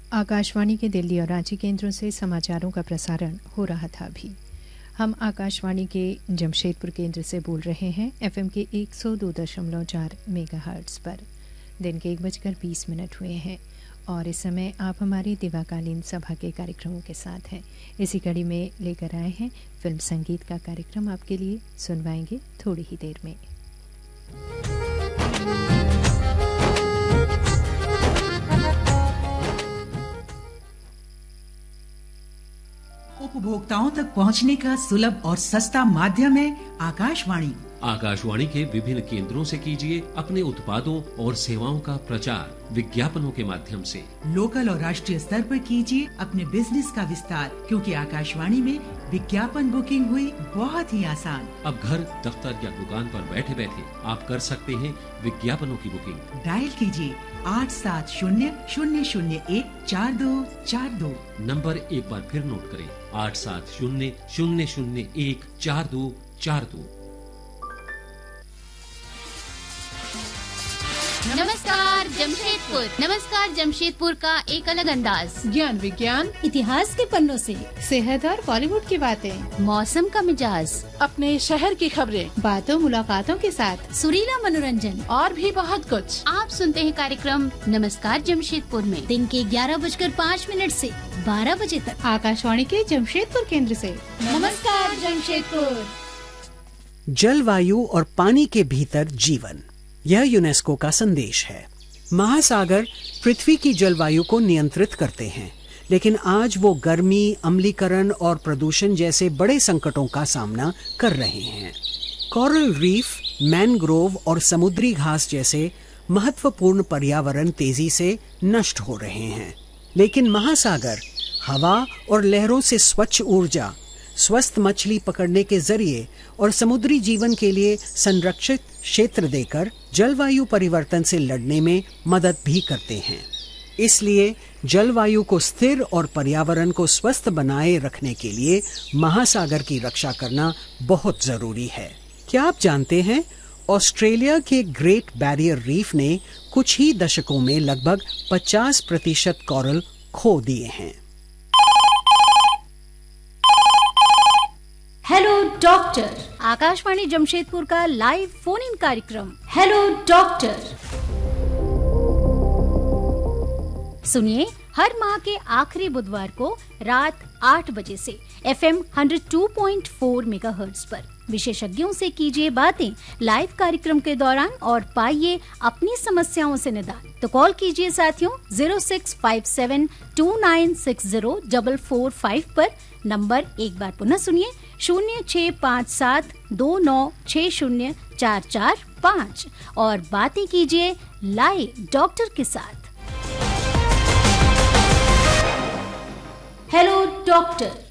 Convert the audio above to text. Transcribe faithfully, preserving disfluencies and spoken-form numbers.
आकाशवाणी के दिल्ली और रांची केंद्रों से समाचारों का प्रसारण हो रहा था अभी। हम आकाशवाणी के जमशेदपुर केंद्र से बोल रहे हैं एफएम के एक सौ दो दशमलव चार मेगाहर्ट्ज पर। दिन के एक बजकर बीस मिनट हुए हैं और इस समय आप हमारी दिवाकालीन सभा के कार्यक्रमों के साथ हैं। इसी कड़ी में लेकर आए हैं फिल्म संगीत का कार्यक्रम, आपके लिए सुनवाएंगे थोड़ी ही देर में। उपभोक्ताओं तक पहुंचने का सुलभ और सस्ता माध्यम है आकाशवाणी। आकाशवाणी के विभिन्न केंद्रों से कीजिए अपने उत्पादों और सेवाओं का प्रचार विज्ञापनों के माध्यम से। लोकल और राष्ट्रीय स्तर पर कीजिए अपने बिजनेस का विस्तार, क्योंकि आकाशवाणी में विज्ञापन बुकिंग हुई बहुत ही आसान। अब घर, दफ्तर या दुकान पर बैठे बैठे आप कर सकते हैं विज्ञापनों की बुकिंग। डायल कीजिए आठ सात शून्य शून्य शून्य एक चार दो चार दो। नंबर एक बार फिर नोट करें, आठ सात शून्य शून्य शून्य एक चार दो चार दो। नमस्कार जमशेदपुर। नमस्कार जमशेदपुर का एक अलग अंदाज, ज्ञान विज्ञान इतिहास के पन्नों से, सेहत और बॉलीवुड की बातें, मौसम का मिजाज, अपने शहर की खबरें, बातों मुलाकातों के साथ सुरीला मनोरंजन और भी बहुत कुछ। आप सुनते हैं कार्यक्रम नमस्कार जमशेदपुर में दिन के ग्यारह बजकर पाँच मिनट से बारह बजे तक आकाशवाणी के जमशेदपुर केंद्र से। नमस्कार जमशेदपुर। जलवायु और पानी के भीतर जीवन, यह यूनेस्को का संदेश है। महासागर पृथ्वी की जलवायु को नियंत्रित करते हैं, लेकिन आज वो गर्मी, अम्लीकरण और प्रदूषण जैसे बड़े संकटों का सामना कर रहे हैं। कोरल रीफ, मैनग्रोव और समुद्री घास जैसे महत्वपूर्ण पर्यावरण तेजी से नष्ट हो रहे हैं, लेकिन महासागर हवा और लहरों से स्वच्छ ऊर्जा, स्वस्थ मछली पकड़ने के जरिए और समुद्री जीवन के लिए संरक्षित क्षेत्र देकर जलवायु परिवर्तन से लड़ने में मदद भी करते हैं। इसलिए जलवायु को स्थिर और पर्यावरण को स्वस्थ बनाए रखने के लिए महासागर की रक्षा करना बहुत जरूरी है। क्या आप जानते हैं, ऑस्ट्रेलिया के ग्रेट बैरियर रीफ ने कुछ ही दशकों में लगभग पचास प्रतिशत कोरल खो दिए हैं। हेलो डॉक्टर, आकाशवाणी जमशेदपुर का लाइव फोन इन कार्यक्रम हेलो डॉक्टर। सुनिए हर माह के आखिरी बुधवार को रात आठ बजे से एफएम एक सौ दो पॉइंट चार मेगाहर्ट्ज पर विशेषज्ञों से कीजिए बातें लाइव कार्यक्रम के दौरान और पाइए अपनी समस्याओं से निदान। तो कॉल कीजिए साथियों zero six five seven to nine six zero double four five पर। नंबर एक बार पुनः सुनिए, शून्य छः पाँच सात दो नौ छः शून्य चार चार पाँच और बातें कीजिए लाइव डॉक्टर के साथ। Hello doctor.